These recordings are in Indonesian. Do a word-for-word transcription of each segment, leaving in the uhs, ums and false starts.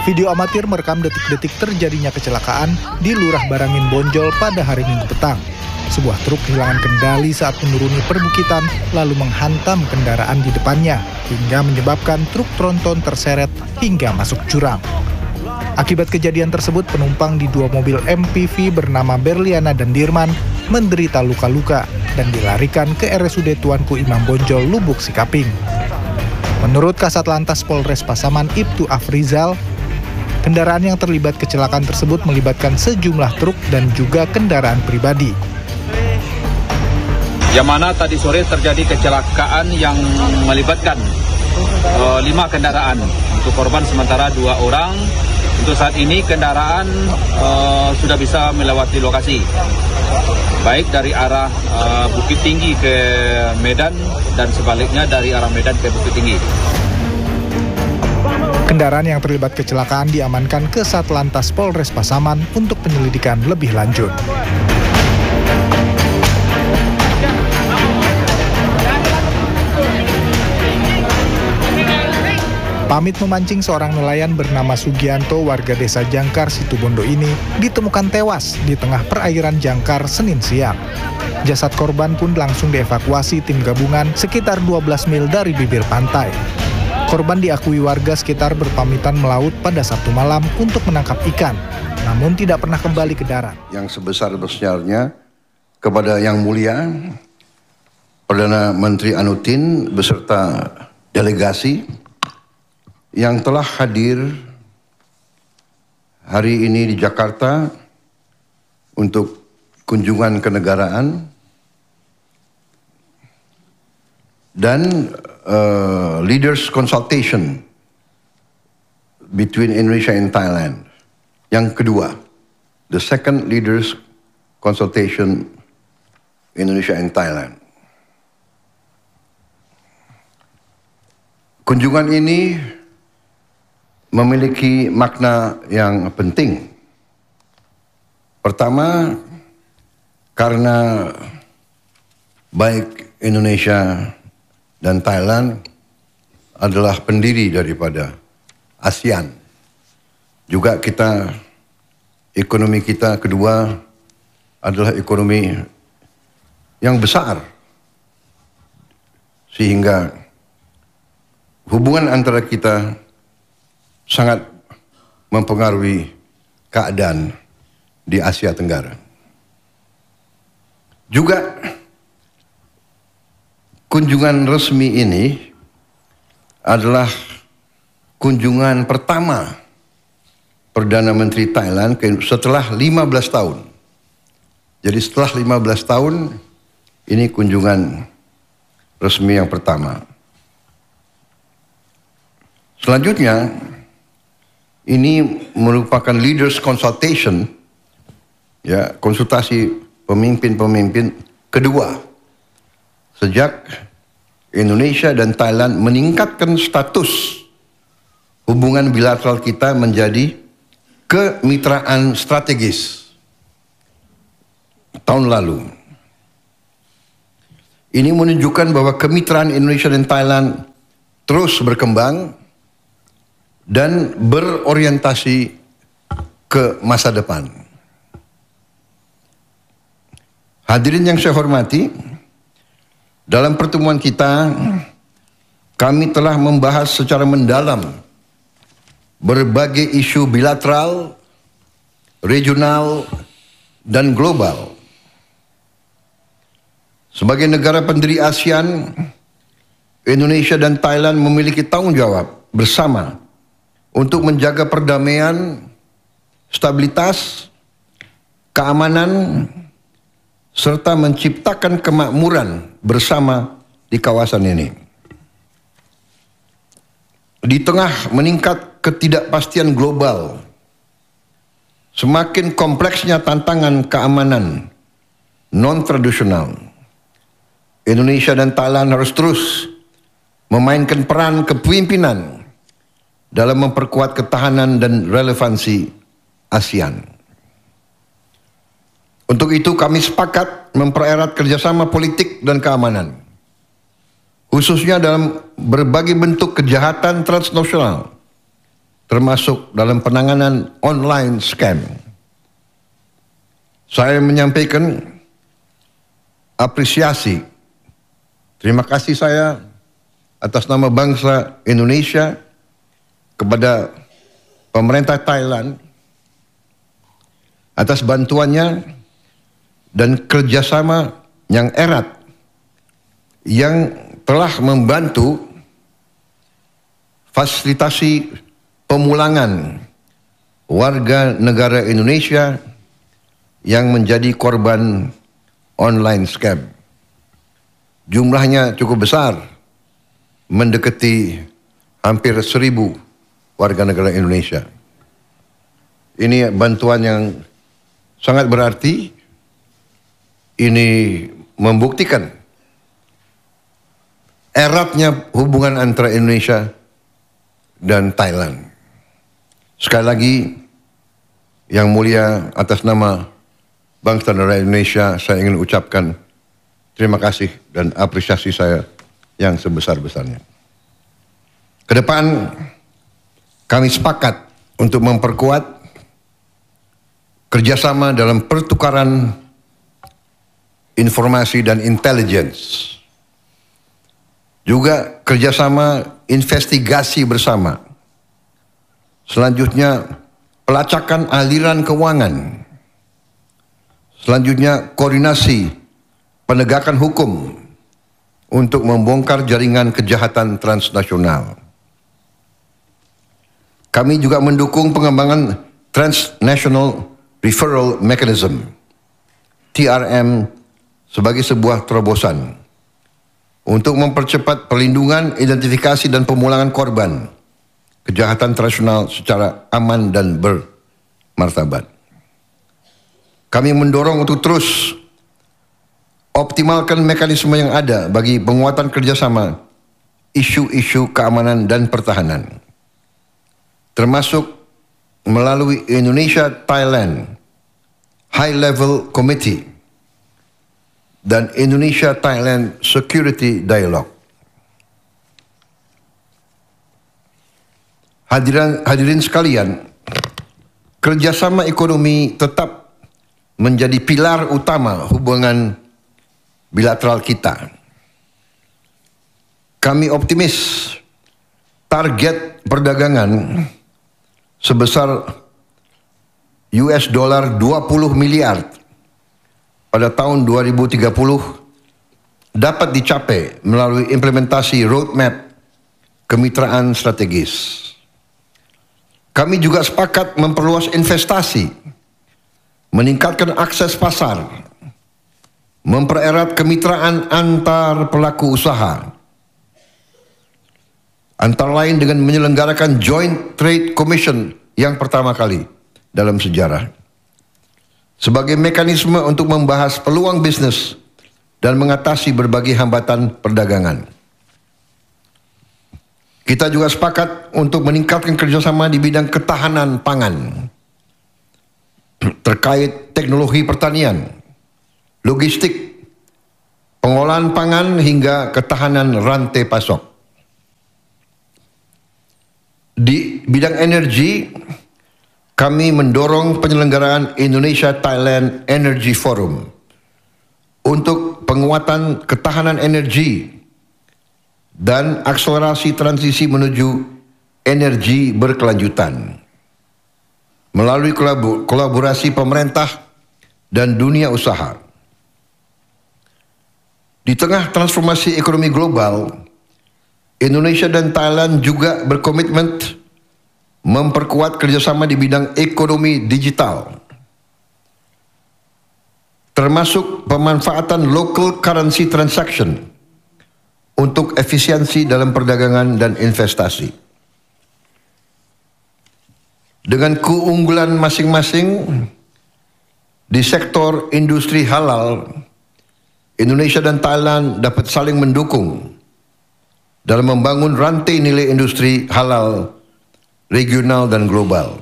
Video amatir merekam detik-detik terjadinya kecelakaan di Lurah Barangin Bonjol pada hari Minggu petang. Sebuah truk kehilangan kendali saat menuruni perbukitan lalu menghantam kendaraan di depannya hingga menyebabkan truk tronton terseret hingga masuk jurang. Akibat kejadian tersebut, penumpang di dua mobil M P V bernama Berliana dan Dirman menderita luka-luka dan dilarikan ke R S U D Tuanku Imam Bonjol, Lubuk Sikaping. Menurut Kasat Lantas Polres Pasaman Ibtu Afrizal, kendaraan yang terlibat kecelakaan tersebut melibatkan sejumlah truk dan juga kendaraan pribadi. Yang mana tadi sore terjadi kecelakaan yang melibatkan uh, lima kendaraan. Untuk korban sementara dua orang. Untuk saat ini kendaraan uh, sudah bisa melewati lokasi, baik dari arah uh, Bukit Tinggi ke Medan dan sebaliknya dari arah Medan ke Bukit Tinggi. Kendaraan yang terlibat kecelakaan diamankan ke Satlantas Polres Pasaman untuk penyelidikan lebih lanjut. Pamit memancing, seorang nelayan bernama Sugianto warga desa Jangkar Situbondo ini ditemukan tewas di tengah perairan Jangkar Senin siang. Jasad korban pun langsung dievakuasi tim gabungan sekitar dua belas mil dari bibir pantai. Korban diakui warga sekitar berpamitan melaut pada Sabtu malam untuk menangkap ikan, namun tidak pernah kembali ke darat. Yang sebesar-besarnya kepada Yang Mulia Perdana Menteri Anutin beserta delegasi yang telah hadir hari ini di Jakarta untuk kunjungan kenegaraan dan uh, leaders consultation between Indonesia and Thailand. Yang kedua, the second leaders consultation Indonesia and Thailand. Kunjungan ini memiliki makna yang penting. Pertama, karena baik Indonesia dan Thailand adalah pendiri daripada ASEAN. Juga kita, ekonomi kita kedua adalah ekonomi yang besar. Sehingga hubungan antara kita sangat mempengaruhi keadaan di Asia Tenggara. Juga kunjungan resmi ini adalah kunjungan pertama Perdana Menteri Thailand setelah lima belas tahun. Jadi setelah lima belas tahun ini kunjungan resmi yang pertama. Selanjutnya, ini merupakan leaders consultation, ya, konsultasi pemimpin-pemimpin kedua sejak Indonesia dan Thailand meningkatkan status hubungan bilateral kita menjadi kemitraan strategis tahun lalu. Ini menunjukkan bahwa kemitraan Indonesia dan Thailand terus berkembang dan berorientasi ke masa depan. Hadirin yang saya hormati, dalam pertemuan kita, kami telah membahas secara mendalam berbagai isu bilateral, regional, dan global. Sebagai negara pendiri ASEAN, Indonesia dan Thailand memiliki tanggung jawab bersama untuk menjaga perdamaian, stabilitas, keamanan, serta menciptakan kemakmuran bersama di kawasan ini. Di tengah meningkat ketidakpastian global, semakin kompleksnya tantangan keamanan non-tradisional, Indonesia dan Thailand harus terus memainkan peran kepemimpinan dalam memperkuat ketahanan dan relevansi ASEAN. Untuk itu kami sepakat mempererat kerjasama politik dan keamanan, khususnya dalam berbagai bentuk kejahatan transnasional termasuk dalam penanganan online scam. Saya menyampaikan apresiasi, terima kasih saya atas nama bangsa Indonesia kepada pemerintah Thailand atas bantuannya dan kerjasama yang erat yang telah membantu fasilitasi pemulangan warga negara Indonesia yang menjadi korban online scam. Jumlahnya cukup besar, mendekati hampir seribu warga negara Indonesia. Ini bantuan yang sangat berarti. Ini membuktikan eratnya hubungan antara Indonesia dan Thailand. Sekali lagi, Yang Mulia, atas nama bangsa negara Indonesia, saya ingin ucapkan terima kasih dan apresiasi saya yang sebesar-besarnya. Kedepan, kami sepakat untuk memperkuat kerjasama dalam pertukaran informasi dan intelligence. Juga kerjasama investigasi bersama. Selanjutnya, pelacakan aliran keuangan. Selanjutnya, koordinasi penegakan hukum untuk membongkar jaringan kejahatan transnasional. Kami juga mendukung pengembangan Transnational Referral Mechanism, T R M, sebagai sebuah terobosan untuk mempercepat perlindungan, identifikasi dan pemulangan korban kejahatan transnasional secara aman dan bermartabat. Kami mendorong untuk terus optimalkan mekanisme yang ada bagi penguatan kerjasama isu-isu keamanan dan pertahanan, termasuk melalui Indonesia-Thailand High Level Committee dan Indonesia-Thailand Security Dialogue. Hadirin, hadirin sekalian, kerjasama ekonomi tetap menjadi pilar utama hubungan bilateral kita. Kami optimis target perdagangan sebesar U S dollar dua puluh miliar pada tahun dua ribu tiga puluh dapat dicapai melalui implementasi roadmap kemitraan strategis. Kami juga sepakat memperluas investasi, meningkatkan akses pasar, mempererat kemitraan antar pelaku usaha, antara lain dengan menyelenggarakan Joint Trade Commission yang pertama kali dalam sejarah, sebagai mekanisme untuk membahas peluang bisnis dan mengatasi berbagai hambatan perdagangan. Kita juga sepakat untuk meningkatkan kerjasama di bidang ketahanan pangan, terkait teknologi pertanian, logistik, pengolahan pangan hingga ketahanan rantai pasok. Di bidang energi, kami mendorong penyelenggaraan Indonesia-Thailand Energy Forum untuk penguatan ketahanan energi dan akselerasi transisi menuju energi berkelanjutan melalui kolaborasi pemerintah dan dunia usaha. Di tengah transformasi ekonomi global, Indonesia dan Thailand juga berkomitmen memperkuat kerjasama di bidang ekonomi digital, termasuk pemanfaatan local currency transaction untuk efisiensi dalam perdagangan dan investasi. Dengan keunggulan masing-masing di sektor industri halal, Indonesia dan Thailand dapat saling mendukung dalam membangun rantai nilai industri halal regional dan global.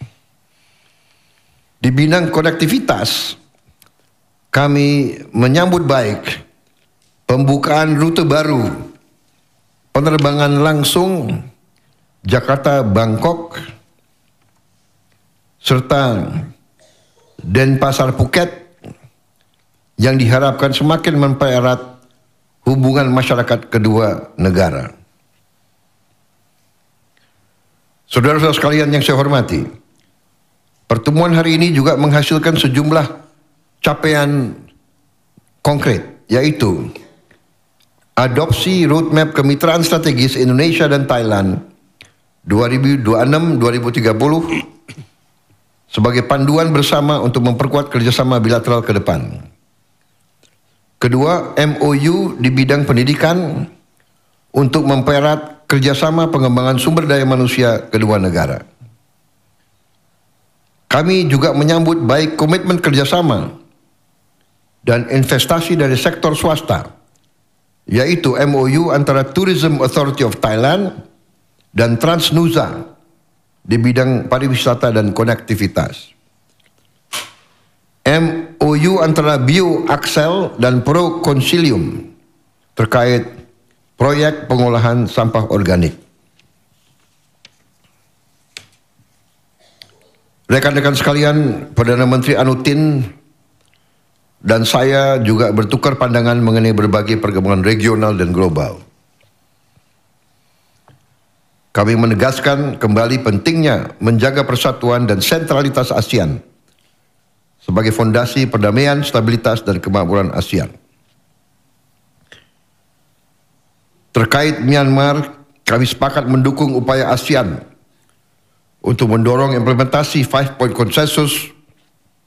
Di bidang konektivitas, kami menyambut baik pembukaan rute baru penerbangan langsung Jakarta-Bangkok serta Denpasar Phuket yang diharapkan semakin mempererat hubungan masyarakat kedua negara. Saudara-saudara sekalian yang saya hormati, pertemuan hari ini juga menghasilkan sejumlah capaian konkret, yaitu adopsi roadmap kemitraan strategis Indonesia dan Thailand dua ribu dua puluh enam sampai dua ribu tiga puluh sebagai panduan bersama untuk memperkuat kerjasama bilateral ke depan. Kedua, M O U di bidang pendidikan untuk mempererat kerjasama pengembangan sumber daya manusia kedua negara. Kami juga menyambut baik komitmen kerjasama dan investasi dari sektor swasta, yaitu M O U antara Tourism Authority of Thailand dan Transnusa di bidang pariwisata dan konektivitas. M O U antara BioAxel dan Pro Consilium terkait proyek pengolahan sampah organik. Rekan-rekan sekalian, Perdana Menteri Anutin dan saya juga bertukar pandangan mengenai berbagai perkembangan regional dan global. Kami menegaskan kembali pentingnya menjaga persatuan dan sentralitas ASEAN sebagai fondasi perdamaian, stabilitas, dan kemakmuran ASEAN. Terkait Myanmar, kami sepakat mendukung upaya ASEAN untuk mendorong implementasi Five Point Consensus